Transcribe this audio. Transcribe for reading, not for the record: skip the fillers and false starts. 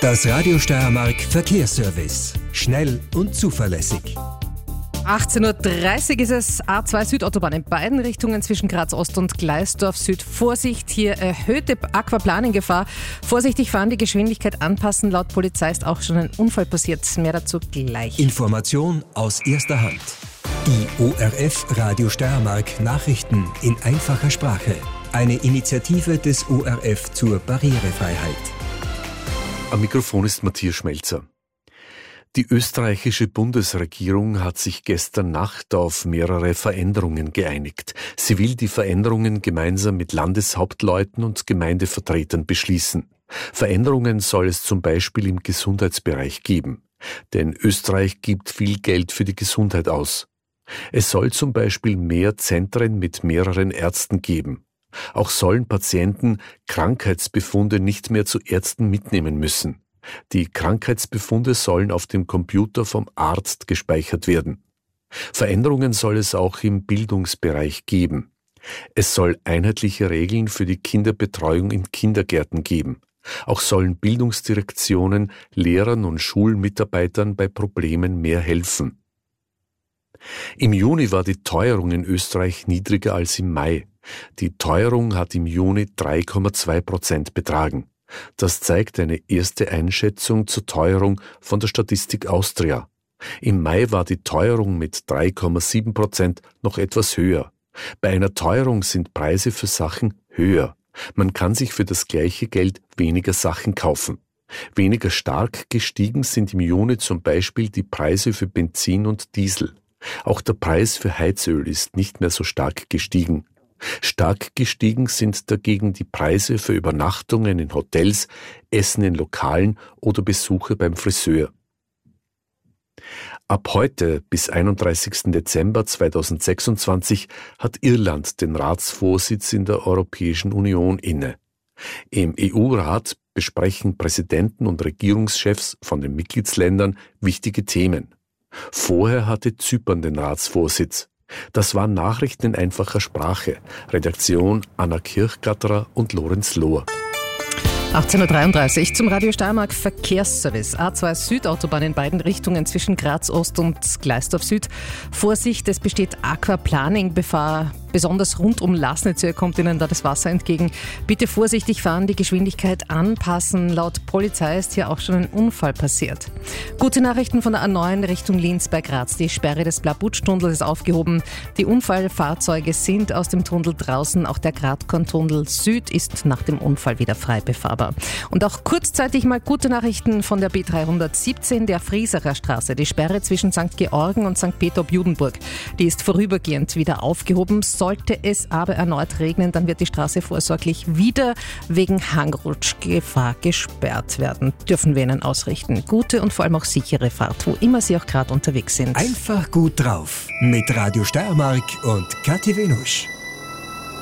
Das Radio Steiermark Verkehrsservice. Schnell und zuverlässig. 18.30 Uhr ist es, A2 Südautobahn in beiden Richtungen zwischen Graz Ost und Gleisdorf Süd. Vorsicht, hier erhöhte Aquaplaning-Gefahr. Vorsichtig fahren, die Geschwindigkeit anpassen. Laut Polizei ist auch schon ein Unfall passiert. Mehr dazu gleich. Information aus erster Hand. Die ORF Radio Steiermark Nachrichten in einfacher Sprache. Eine Initiative des ORF zur Barrierefreiheit. Am Mikrofon ist Matthias Schmelzer. Die österreichische Bundesregierung hat sich gestern Nacht auf mehrere Veränderungen geeinigt. Sie will die Veränderungen gemeinsam mit Landeshauptleuten und Gemeindevertretern beschließen. Veränderungen soll es zum Beispiel im Gesundheitsbereich geben. Denn Österreich gibt viel Geld für die Gesundheit aus. Es soll zum Beispiel mehr Zentren mit mehreren Ärzten geben. Auch sollen Patienten Krankheitsbefunde nicht mehr zu Ärzten mitnehmen müssen. Die Krankheitsbefunde sollen auf dem Computer vom Arzt gespeichert werden. Veränderungen soll es auch im Bildungsbereich geben. Es soll einheitliche Regeln für die Kinderbetreuung in Kindergärten geben. Auch sollen Bildungsdirektionen Lehrern und Schulmitarbeitern bei Problemen mehr helfen. Im Juni war die Teuerung in Österreich niedriger als im Mai. Die Teuerung hat im Juni 3,2% betragen. Das zeigt eine erste Einschätzung zur Teuerung von der Statistik Austria. Im Mai war die Teuerung mit 3,7% noch etwas höher. Bei einer Teuerung sind Preise für Sachen höher. Man kann sich für das gleiche Geld weniger Sachen kaufen. Weniger stark gestiegen sind im Juni zum Beispiel die Preise für Benzin und Diesel. Auch der Preis für Heizöl ist nicht mehr so stark gestiegen. Stark gestiegen sind dagegen die Preise für Übernachtungen in Hotels, Essen in Lokalen oder Besuche beim Friseur. Ab heute bis 31. Dezember 2026 hat Irland den Ratsvorsitz in der Europäischen Union inne. Im EU-Rat besprechen Präsidenten und Regierungschefs von den Mitgliedsländern wichtige Themen. Vorher hatte Zypern den Ratsvorsitz. Das waren Nachrichten in einfacher Sprache. Redaktion Anna Kirchgatterer und Lorenz Lohr. 18.33 Uhr zum Radio Steiermark Verkehrsservice. A2 Südautobahn in beiden Richtungen zwischen Graz Ost und Gleisdorf Süd. Vorsicht, es besteht Aquaplaning-Gefahr. Besonders rund um Lasnitz kommt Ihnen da das Wasser entgegen. Bitte vorsichtig fahren, die Geschwindigkeit anpassen. Laut Polizei ist hier auch schon ein Unfall passiert. Gute Nachrichten von der A9 Richtung Linz bei Graz. Die Sperre des Blabutsch-Tunnels ist aufgehoben. Die Unfallfahrzeuge sind aus dem Tunnel draußen. Auch der Gratkorn-Tunnel Süd ist nach dem Unfall wieder frei befahrbar. Und auch kurzzeitig mal gute Nachrichten von der B317, der Friesacher Straße. Die Sperre zwischen St. Georgen und St. Peter ob Judenburg, die ist vorübergehend wieder aufgehoben. Sollte es aber erneut regnen, dann wird die Straße vorsorglich wieder wegen Hangrutschgefahr gesperrt werden. Dürfen wir Ihnen ausrichten. Gute und vor allem auch sichere Fahrt, wo immer Sie auch gerade unterwegs sind. Einfach gut drauf mit Radio Steiermark und Kathi Venusch.